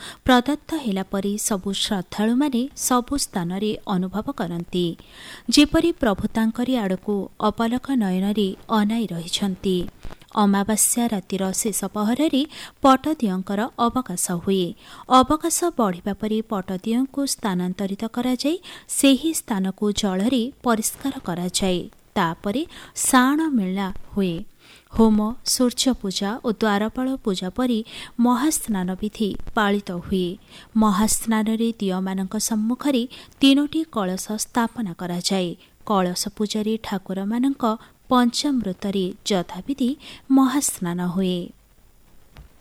प्रदत्त होला परि सबु श्रद्धालुमाने सबु स्थानरे अनुभव करन्ति जेपरि प्रभु तांकरी आडको अपलक नयनरे अनाई रहिछन्ति। अमावास्या रातिर शेष पहररे पटदियंकर अवकाश हुए। अवकाश बढ़िबा परि पटदियंकु स्थानांतरित कराଯାई सेही स्थानको जलरे परिष्कार कराଯାए। तापरे साण मेला हुए। होम, सूर्य पूजा और द्वारपाल पूजा परि महास्नान विधि पालित हुए। महास्नान रे दियमानक सम्मुखरे 3टी कलश स्थापना कराଯାए। कलश पूजारे ठाकुर मानक पंचामृतरे यथाविधि महास्नान हुए।